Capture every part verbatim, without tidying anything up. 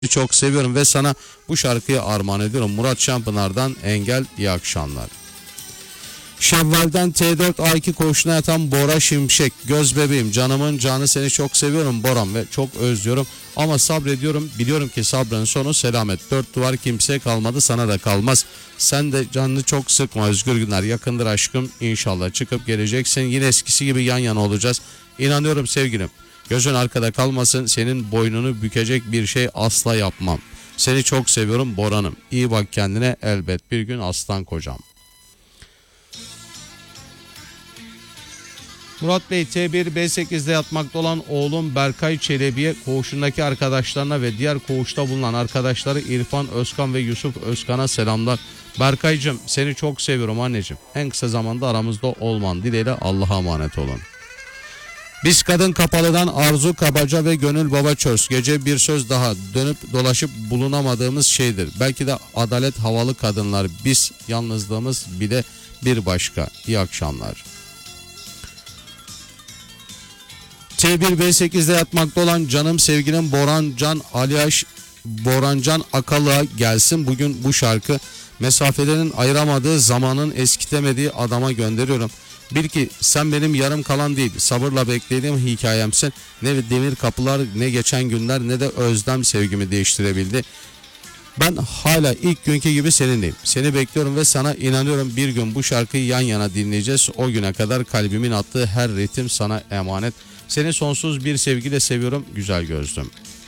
çok seviyorum ve sana bu şarkıyı armağan ediyorum. Murat Şampınar'dan Engel. İyi akşamlar. Şevval'den T dört A iki koğuşuna yatan Bora Şimşek. Göz bebeğim, canımın canı, seni çok seviyorum Boram ve çok özlüyorum. Ama sabrediyorum, biliyorum ki sabrın sonu selamet. Dört duvar kimseye kalmadı, sana da kalmaz. Sen de canını çok sıkma, özgür günler yakındır aşkım. İnşallah çıkıp geleceksin, yine eskisi gibi yan yana olacağız. İnanıyorum sevgilim. Gözün arkada kalmasın, senin boynunu bükecek bir şey asla yapmam. Seni çok seviyorum Boran'ım. İyi bak kendine, elbet bir gün aslan kocam. Murat Bey, T bir B sekizde yatmakta olan oğlum Berkay Çelebi'ye, koğuşundaki arkadaşlarına ve diğer koğuşta bulunan arkadaşları İrfan Özkan ve Yusuf Özkan'a selamlar. Berkay'cığım, seni çok seviyorum anneciğim. En kısa zamanda aramızda olman dileğiyle, Allah'a emanet olun. Biz Kadın Kapalı'dan Arzu Kabaca ve Gönül Babaçöz. Gece bir söz daha, dönüp dolaşıp bulunamadığımız şeydir. Belki de adalet havalı kadınlar. Biz yalnızlığımız bile bir başka. İyi akşamlar. T bir B sekizde yatmakta olan canım sevgilim Boran Can Aliyaş Borancan Akalı'ya gelsin. Bugün bu şarkı mesafelerin ayıramadığı, zamanın eskitemediği adama gönderiyorum. Bil ki sen benim yarım kalan değil, sabırla beklediğim hikayemsin. Ne demir kapılar, ne geçen günler, ne de özlem sevgimi değiştirebildi. Ben hala ilk günkü gibi seninleyim. Seni bekliyorum ve sana inanıyorum, bir gün bu şarkıyı yan yana dinleyeceğiz. O güne kadar kalbimin attığı her ritim sana emanet. Seni sonsuz bir sevgiyle seviyorum güzel gözlüm.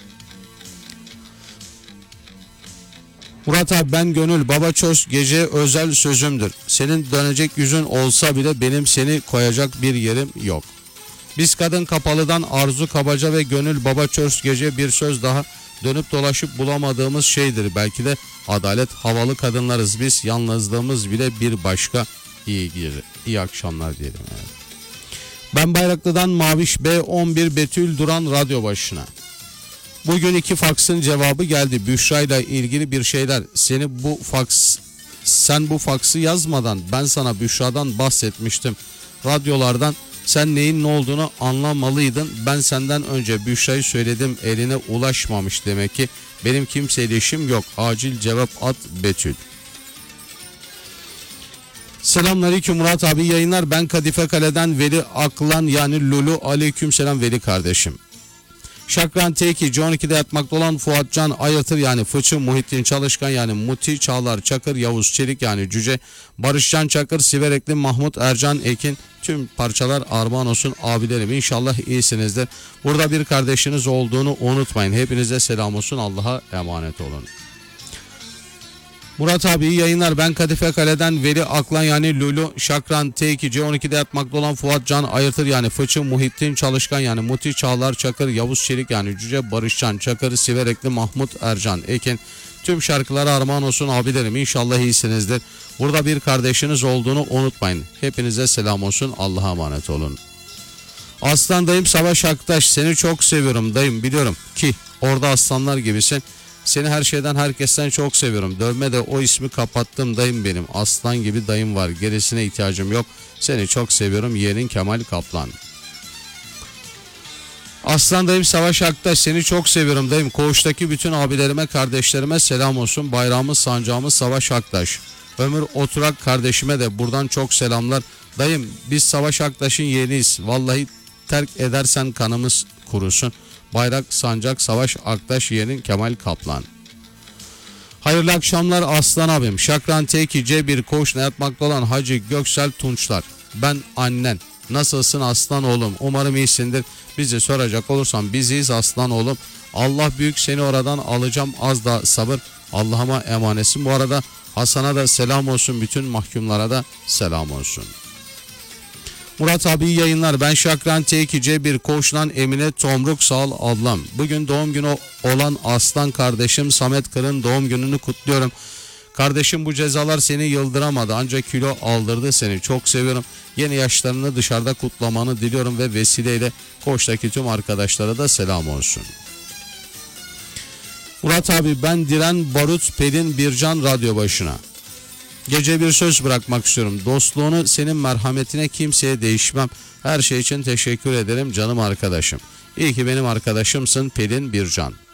Murat abi, ben Gönül Babaçöz, gece özel sözümdür. Senin dönecek yüzün olsa bile benim seni koyacak bir yerim yok. Biz Kadın Kapalı'dan Arzu Kabaca ve Gönül Babaçöz. Gece bir söz daha, dönüp dolaşıp bulamadığımız şeydir. Belki de adalet havalı kadınlarız biz, yalnızlığımız bile bir başka. İyi, iyi akşamlar diyelim. Evet. Ben Bayraklı'dan Maviş B on bir Betül Duran radyo başına. Bugün iki faksın cevabı geldi. Büşra ile ilgili bir şeyler. Seni bu faks, sen bu faksı yazmadan ben sana Büşra'dan bahsetmiştim. Radyolardan sen neyin ne olduğunu anlamalıydın. Ben senden önce Büşra'yı söyledim, eline ulaşmamış demek ki. Benim kimseyle işim yok. Acil cevap at Betül. Selamünaleyküm Murat abi, yayınlar. Ben Kadife Kale'den Veli Aklan yani Lulu. Aleykümselam Veli kardeşim. Şakran T iki C on iki'de yatmakta olan Fuat Can Ayatır yani Fıçı, Muhittin Çalışkan yani Muti, Çağlar Çakır, Yavuz Çelik yani Cüce, Barışcan Çakır, Siverekli Mahmut, Ercan Ekin, tüm parçalar armağan olsun abilerim. İnşallah iyisinizdir. Burada bir kardeşiniz olduğunu unutmayın. Hepinize selam olsun. Allah'a emanet olun. Murat abi iyi yayınlar. Ben Kadife Kale'den Veli Aklan yani Lulu. Şakran T iki C on iki'de yatmakta olan Fuat Can Ayırtır yani Fıçı, Muhittin Çalışkan yani Muti, Çağlar Çakır, Yavuz Çelik yani Cüce, Barışcan Çakır, Siverekli Mahmut, Ercan Ekin. Tüm şarkılara armağan olsun abilerim. İnşallah iyisinizdir. Burada bir kardeşiniz olduğunu unutmayın. Hepinize selam olsun. Allah'a emanet olun. Aslan dayım Savaş Aktaş, seni çok seviyorum dayım, biliyorum ki orada aslanlar gibisin. Seni her şeyden herkesten çok seviyorum. Dövme de o ismi kapattım dayım benim. Aslan gibi dayım var. Gerisine ihtiyacım yok. Seni çok seviyorum. Yeğenin Kemal Kaplan. Aslan dayım Savaş Aktaş, seni çok seviyorum dayım. Koğuştaki bütün abilerime, kardeşlerime selam olsun. Bayrağımız, sancağımız Savaş Aktaş. Ömür Oturak kardeşime de buradan çok selamlar. Dayım biz Savaş Aktaş'ın yeğeniyiz. Vallahi terk edersen kanımız kurusun. Bayrak, sancak, Savaş Aktaş, yeğenin Kemal Kaplan. Hayırlı akşamlar Aslan abim. Şakran T iki C bir koğuşuna yatmakta olan Hacı Göksel Tunçlar. Ben annen. Nasılsın aslan oğlum? Umarım iyisindir. Bizi soracak olursan biziz aslan oğlum. Allah büyük, seni oradan alacağım, az da sabır. Allah'ıma emanetsin. Bu arada Hasan'a da selam olsun. Bütün mahkumlara da selam olsun. Murat abi iyi yayınlar. Ben Şakran T iki C bir koğuştan Emine Tomruk, sağ ol ablam. Bugün doğum günü olan aslan kardeşim Samet Kır'ın doğum gününü kutluyorum. Kardeşim bu cezalar seni yıldıramadı ancak kilo aldırdı seni. Çok seviyorum. Yeni yaşlarını dışarıda kutlamanı diliyorum ve vesileyle koğuştaki tüm arkadaşlara da selam olsun. Murat abi ben Diren Barut Pelin Bircan radyo başına. Gece bir söz bırakmak istiyorum. Dostluğunu senin merhametine kimseye değişmem. Her şey için teşekkür ederim canım arkadaşım. İyi ki benim arkadaşımsın Pelin Bircan.